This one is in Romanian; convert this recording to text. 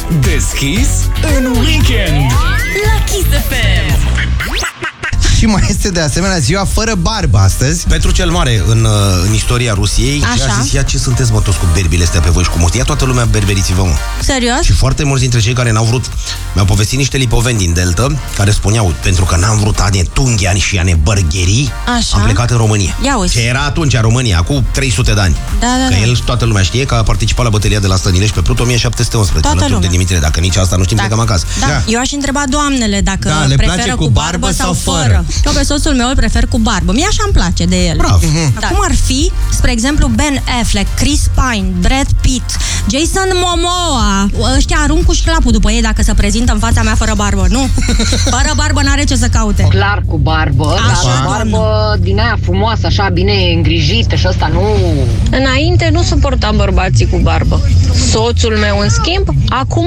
Deschis în weekend la Kiss FM. Și mai este de asemenea ziua fără barbă astăzi. Petru cel Mare în istoria Rusiei. Așa. A zis, ia ce sunteți mă toți cu berbile astea pe voi și cu mulți. Ia toată lumea berberiți-vă, mă. Serios? Și foarte mulți dintre cei care n-au vrut mi-au povestit niște lipoveni din Delta care spuneau, pentru că n-am vrut a ne tunghiani și a ne bărgherii, Așa. am plecat în România. Ia uzi. Ce era atunci în România, acum 300 de ani. Da. Că el, toată lumea știe că a participat la bătălia de la Stănilești pe Prut 1711, Toată alături de lumea. Dimitrie. Dacă nici asta nu știm, plecăm acasă. Da. Eu aș întreba doamnele dacă Da, le preferă place cu barbă sau fără. Eu pe soțul meu îl prefer cu barbă. Mie așa îmi place de el. Bravo. Da. Cum ar fi, spre exemplu, Ben Affleck, Chris Pine, Brad Pitt, Jason Momoa. Ăștia arunc cu șlapul după ei dacă se prezintă în fața mea fără barbă. Nu. Fără barbă n-are ce să caute. Clar cu barbă, Așa, dar o barbă din aia frumoasă, așa, bine îngrijită și ăsta nu... Înainte nu suportam bărbații cu barbă. Soțul meu, în schimb, acum